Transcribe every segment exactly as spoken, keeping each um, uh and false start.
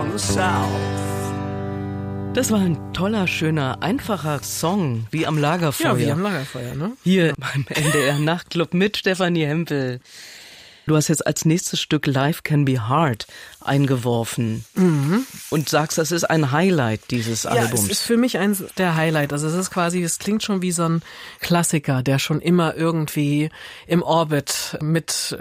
the South. Das war ein toller, schöner, einfacher Song, wie am Lagerfeuer. Ja, wie am Lagerfeuer, ne? Hier beim N D R Nachtclub mit Stefanie Hempel. Du hast jetzt als nächstes Stück Life Can Be Hard eingeworfen mhm. und sagst, das ist ein Highlight dieses ja, Albums. Es ist für mich eins der Highlight. Also es ist quasi, es klingt schon wie so ein Klassiker, der schon immer irgendwie im Orbit mit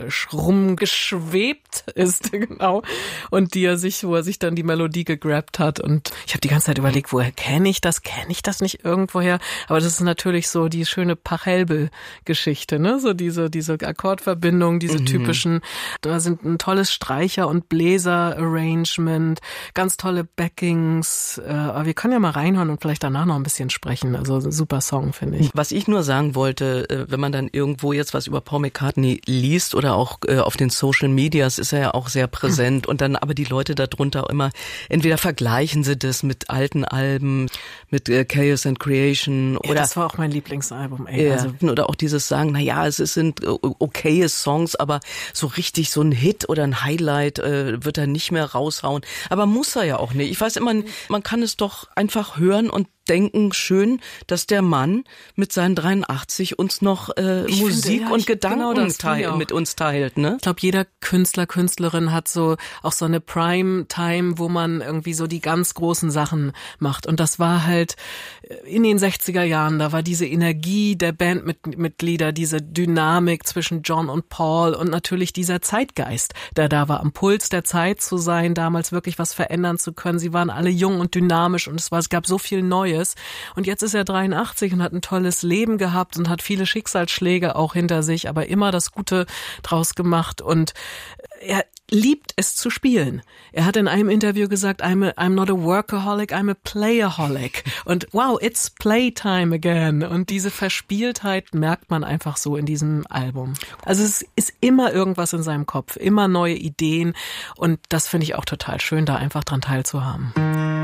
rumgeschwebt ist, genau. Und die er sich, wo er sich dann die Melodie gegrabt hat. Und ich habe die ganze Zeit überlegt, woher kenne ich das? Kenne ich das nicht irgendwoher? Aber das ist natürlich so die schöne Pachelbel-Geschichte, ne? So diese diese Akkordverbindung, diese mhm. typischen. Da sind ein tolles Streicher- und Bläser-Arrangement, ganz tolle Backings. Aber wir können ja mal reinhören und vielleicht danach noch ein bisschen sprechen. Also ein super Song, finde ich. Was ich nur sagen wollte, wenn man dann irgendwo jetzt was über Paul McCartney liest oder auch auf den Social Medias, ist er ja auch sehr präsent. Und dann aber die Leute darunter immer, entweder vergleichen sie das mit alten Alben, mit Chaos and Creation. Oder, ja, das war auch mein Lieblingsalbum. Ey. Ja, also, oder auch dieses Sagen, na ja, es sind okaye Songs, aber so richtig so ein Hit oder ein Highlight äh, wird er nicht mehr raushauen. Aber muss er ja auch nicht. Ich weiß immer, man kann es doch einfach hören und denken, schön, dass der Mann mit seinen dreiundachtzig uns noch äh, Musik finde, ja, und ich, Gedanken genau teil, mit uns teilt. Ne? Ich glaube, jeder Künstler, Künstlerin hat so auch so eine Prime-Time, wo man irgendwie so die ganz großen Sachen macht. Und das war halt in den sechziger Jahren, da war diese Energie der Bandmitglieder, diese Dynamik zwischen John und Paul und natürlich dieser Zeitgeist, der da war, am Puls der Zeit zu sein, damals wirklich was verändern zu können. Sie waren alle jung und dynamisch und es war, es gab so viel Neues. Und jetzt ist er dreiundachtzig und hat ein tolles Leben gehabt und hat viele Schicksalsschläge auch hinter sich, aber immer das Gute draus gemacht und er liebt es zu spielen. Er hat in einem Interview gesagt, I'm, a, I'm not a workaholic, I'm a playaholic. Und wow, it's playtime again. Und diese Verspieltheit merkt man einfach so in diesem Album. Also es ist immer irgendwas in seinem Kopf, immer neue Ideen und das finde ich auch total schön, da einfach dran teilzuhaben.